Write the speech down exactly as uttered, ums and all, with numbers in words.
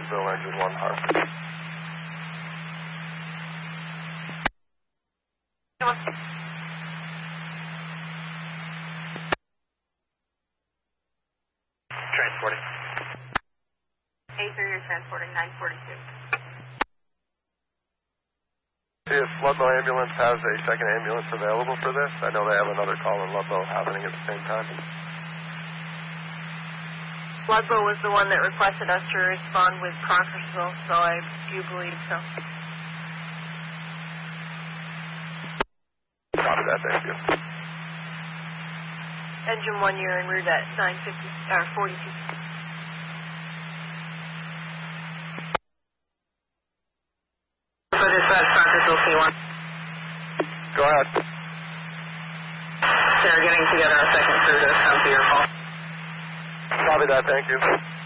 Burnsville, engine one, Hartford. Transporting. A three, you're transporting nine forty-two. See if Ludlow Ambulance has a second ambulance available for this. I know they have another call in Ludlow happening at the same time. Ludlow was the one that requested us to respond with Proctorsville, so I do believe so. Copy that, thank you. Engine one, you're en route at nine fifty, or forty-two. For dispatch, Proctorsville C one. Go ahead. They're getting together a second crew to come to your call. Copy that, thank you.